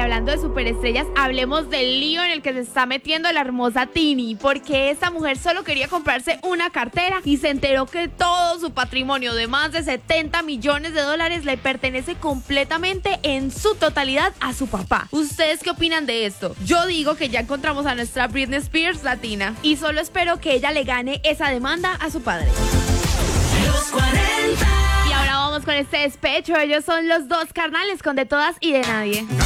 hablando de superestrellas, hablemos del lío en el que se está metiendo la hermosa Tini, porque esta mujer solo quería comprarse una cartera y se enteró que todo su patrimonio de más de 70 millones de dólares le pertenece completamente en su totalidad a su papá. ¿Ustedes qué opinan de esto? Yo digo que ya encontramos a nuestra Britney Spears latina y solo espero que ella le gane esa demanda a su padre. Los 40. Y ahora vamos con este despecho. Ellos son los Dos Carnales con De Todas y de Nadie.